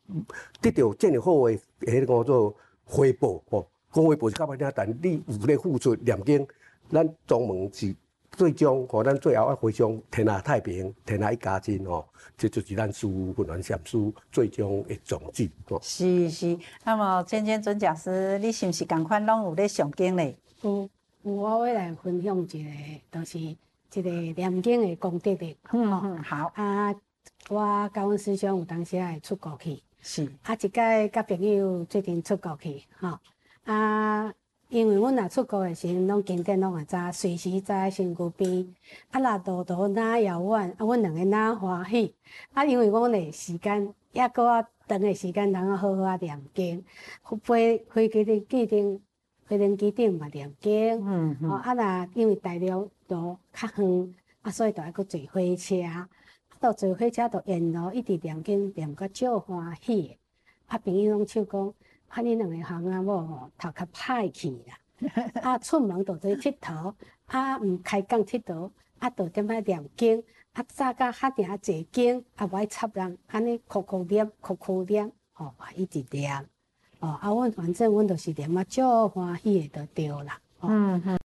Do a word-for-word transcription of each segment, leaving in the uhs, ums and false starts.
得到这么好的迄个叫做回报吼，讲回报是较歹听，但你有咧付出念经，咱宗门是最终吼，咱最后要回向天下太平，天下一家亲吼，这就是咱师父本源禅师最终的宗旨吼。 是是，那么芊芊准讲师，你是不是共款拢有咧上经咧？ 有有，我要来分享一个，就是一个念经的功德的。 嗯嗯，好。 啊，我甲阮师兄有当时会出国去。 是啊，一届甲朋友最近出国去，吼啊，因为阮若出国的时阵，拢经典拢会知，随时知身躯边，啊，若路途哪遥远，啊，阮两个哪欢喜，啊，因为阮的时间，也搁啊长的时间，通啊好好啊念经，飞飞机的机顶，飞机机顶嘛念经，嗯嗯，啊，若因为大陆路较远，啊，所以就爱搁坐火车。到坐火车就沿路一直念经，念到足欢喜的。啊，朋友拢笑讲，啊，恁两个行啊某吼，头壳歹去啦。啊，出门就做佚佗，啊，毋开讲佚佗，啊，就踮遐念经，啊，早甲遐定坐经，啊，无爱插人，安尼哭哭念，哭哭念，吼，啊，一直念。哦，啊，阮反正阮就是念啊，足欢喜的就对啦。嗯嗯。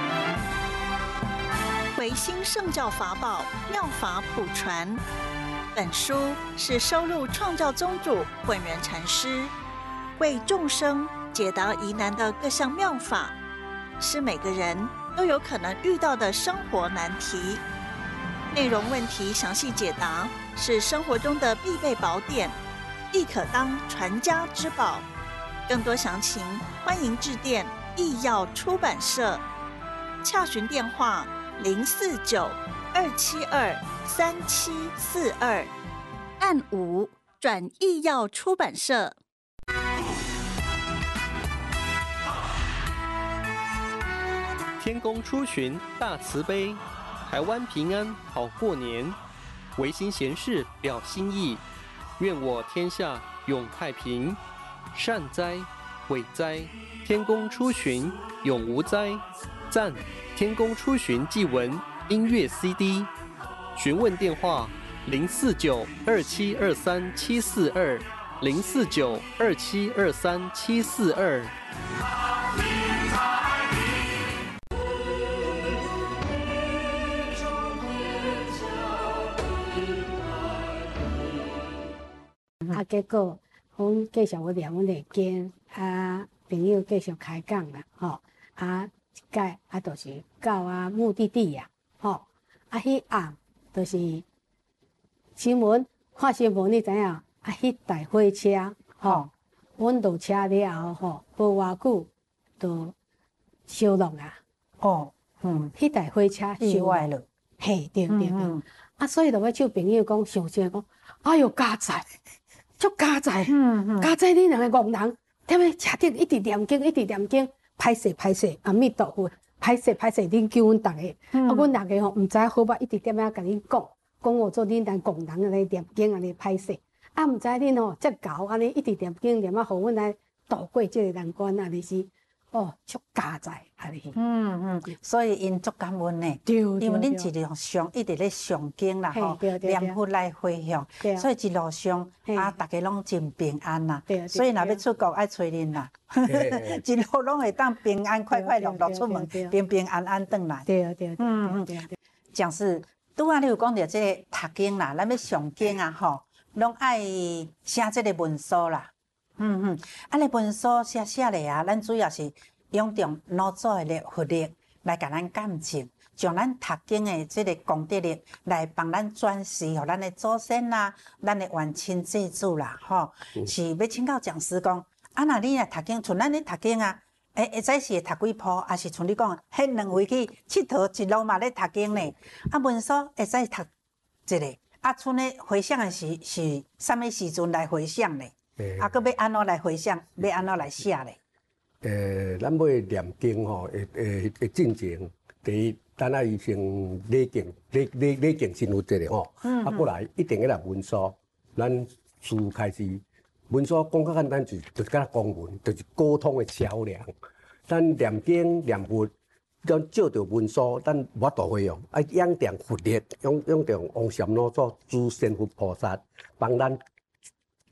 维新圣教法宝妙法普传，本书是收录创教宗主本源禅师为众生解答疑难的各项妙法，是每个人都有可能遇到的生活难题。内容问题详细解答，是生活中的必备宝典，亦可当传家之宝。更多详情，欢迎致电义耀出版社，洽询电话。零四九二七二三七四二，按五转义耀出版社。 天公出巡大慈悲，台湾平安好过年。维新贤士表心意，愿我天下永太平。善哉，伟哉，天公出巡永无灾。赞。天公出巡祭文音乐 C D， 询问电话零四九二七二三七四二零四九二七二三七四二。 啊，结果阮继续要念阮的经，啊，朋友继续开讲啦，吼，啊。一届啊，就是到啊目的地呀，吼啊，迄暗就是新闻看新闻，你知影啊？迄台火车，吼，阮落车了后，吼，无偌久就烧落啊。 哦，嗯， 迄台火车意外了， 嘿，对对对，啊，所以就要叫朋友讲，想想讲，哎哟，加载，足加载，嗯嗯，加载你两个戆人，踮咧车顶一直念经，一直念经。歹势歹势，阿弥陀佛，歹势歹势，恁救阮逐个，啊，阮逐个吼毋知好歹一直踮遐甲恁讲，讲我做恁当共人安尼念经安尼歹势，啊，毋知恁吼遮厚安尼一直念经念啊，互阮来度过即个难关安尼是，哦，足加载安尼。 嗯嗯，所以因足感恩呢，因为恁一路上一直咧上经啦吼，念佛来回向，所以一路上啊，大家拢真平安啦。所以若要出国爱找恁啦。一路拢会当平安快快乐乐出门，平平安安转来。 对对， 嗯嗯。讲是拄仔你有讲到即个读经啦，咱要上经啊吼，拢爱写即个文书啦。嗯嗯，啊，咧文书写写咧啊，咱主要是用着脑组的力佛力来甲咱感情，将咱读经的即个功德力来帮咱转世，互咱的祖先啦，咱的冤亲债主啦，吼，是要请教讲师讲。啊，那你若读经，像咱咧读经啊，诶，会使是会读几鋪，还是像你讲，迄两位去佚佗一路嘛咧读经呢？啊，文书会使读一个，啊，剩咧回想的是是啥物时阵来回想呢？啊，佮要安怎来回想？要安怎来写呢？ 诶，咱要念经吼，会会会进前，第一，咱爱先礼敬礼礼礼敬神佛这个吼，啊，过来一定要来文书，咱事开始。文书讲较简单，就是就是甲公文，就是沟通的桥梁。咱念经念佛，咱照着文书，咱无法度会用，爱仰仗佛力，仰仰仗王禅老祖诸神佛菩萨，帮咱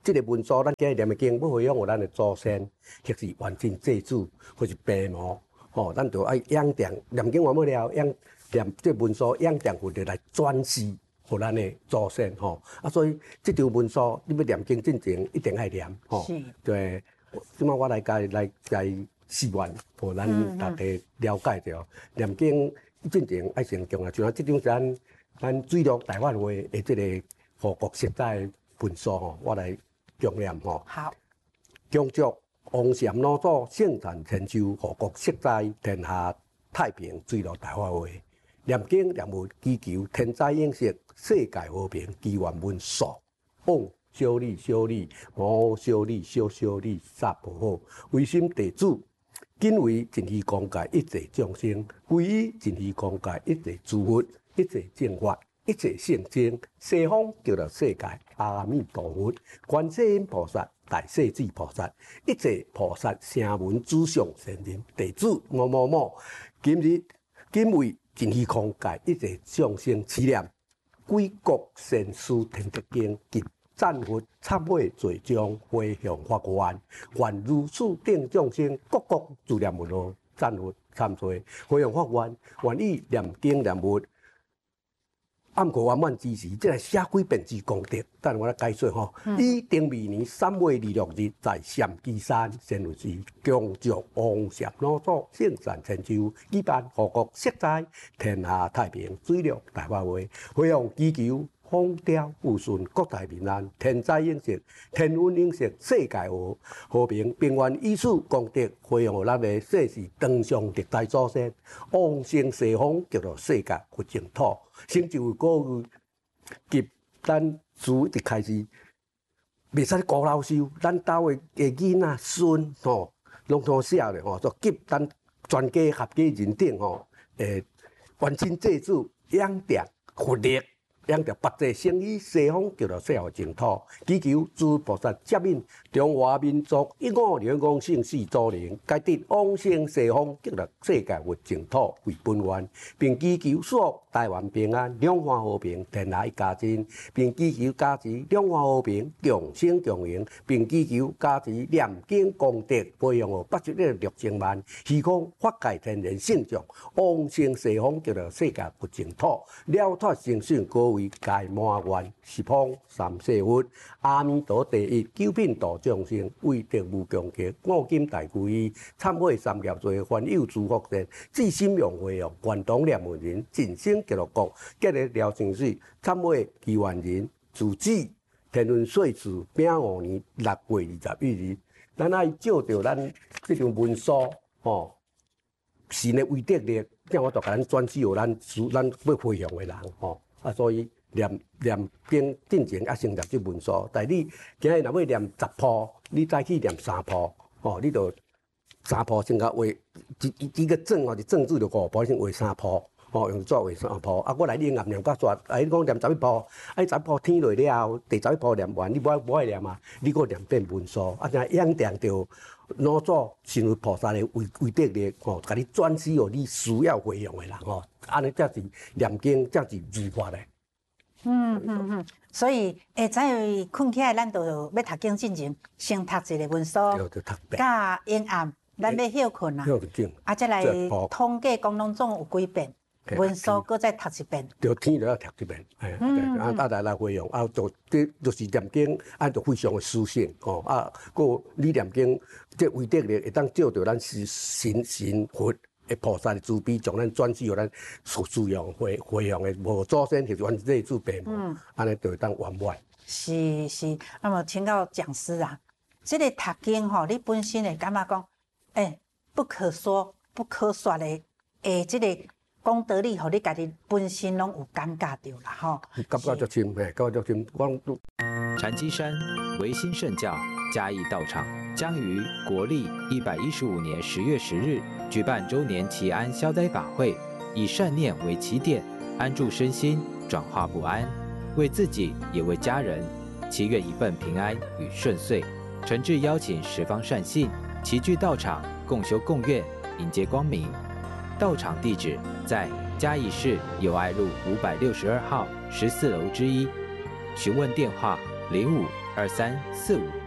这个文书，咱今日念的经要回向咱的祖先，或是完整祭祖，或是白毛，吼、哦，咱就爱养定念经完不了，养念这文书养定或者来转世，互咱的祖先，吼、哦。啊，所以这张文书你要念经进前一定爱念，吼、哦。 是。 对，即摆我来家来来示愿，互咱大家了解着，念经进前爱成功啊，像即张咱咱水陆大法会的这个护国实在文书吼，我来强念吼。 好。 恭祝王禅老祖圣诞千秋，护国实在天下太平，水陆大法会。念经念佛祈求天灾应息，世界和平，祈愿文殊。往小李小李，毛小李小小李，煞不好。唯心地主，仅为尽虚空界一切众生，归依尽虚空界一切诸佛，一切正法，一切圣经，西方叫做世界阿弥陀佛，观世音菩萨。大势至菩萨，一切菩萨声闻祖上圣人地主某某某，今日今为尽虚空界一切众生祈念，归国善事天德经及赞佛忏悔罪障回向法愿，愿如此等众生各国自念文咯，赞佛忏罪回向法愿，愿意念经念佛。暗过圆满之时，即个社会变之功德，等我来解说吼。以定明年三月二六日，在陕基山仙路寺，恭祝王禅老祖圣诞千秋，举办护国实在天下太平水陆大法会，回向祈求风调雨顺，国泰民安，天灾应息，天运应息，世界和和平，并愿以此功德回向咱的世世当上历代祖先，往生西方，叫做世界佛净土。成就古语，及咱自一开始，袂使高老修，咱兜的个囡仔孙吼，拢通写咧吼，就及咱全家合家人等吼，诶，完成祭祖，养定佛力。养着八界生意，西方叫做世界净土，祈求诸菩萨接引中华民族一五两公姓氏祖灵，皆得往生西方，叫做世界佛净土为本愿，并祈求所台湾平安，两岸和平，天下一家亲，并祈求加持两岸和平，共生共荣，并祈求加持念经功德，培养哦八十亿六千万，虚空法界天人圣众，往生西方，叫做世界佛净土，了脱生死各位。皆满愿十方三世佛，阿弥陀第一，九品度众生，为德无穷极，五金大归依，忏悔三业罪，凡有诸福善，至心用回向，愿当念文人，尽生极乐国，结力了生死，忏悔祈愿人，自此天运岁次，丙午年六月二十一日，咱爱照着咱这张文书，吼、哦，神的威德力，这我就甲咱转示予咱咱要回向的人，吼、哦。啊，所以念念经进前啊，先念这文书。但你今日若要念十铺，你再去念三铺，哦，你就三铺先甲画一一一个正哦，就正字就五铺，先画三铺，哦，用纸画三铺。啊，我来你念念到煞，啊，你讲念十一铺，啊，十一铺天落了后，第十一铺念完，你无爱无爱念啊，你搁念遍文书，啊，才养定着老祖成为菩萨的威威德力，吼，甲你转示予你需要回向的人，吼。安尼才是念经，才是如法嘞。 嗯嗯嗯，所以下早困起来，咱就要读经进前，先读一个文书，甲阴暗，咱要休困啊。啊，再来统计讲拢总有几遍，文书搁再读一遍。 着天就要读一遍，哎，啊，啊来来回用，啊，就这就是念经，按照非常的殊胜，哦，啊，个你念经，这威德力会当照着咱是神神佛。菩萨的慈悲，将咱转世予咱所需用回回向的无祖先，就是完这祖辈母，安尼就会当圆满。 是是，那么请教讲师啊，这个读经吼，你本身会感觉讲，诶、欸，不可说不可说的，诶，这个功德力，互你家己本身拢有感觉到啦，吼。 感觉足深，嘿，感觉足深，我。 禅机山唯心圣教嘉义道场将于国历一百一十五年十月十日举办周年祈安消灾法会，以善念为起点，安住身心，转化不安，为自己也为家人，祈愿一份平安与顺遂。诚挚邀请十方善信齐聚道场，共修共愿，迎接光明。道场地址在嘉义市友爱路五百六十二号十四楼之一，询问电话零五二三四五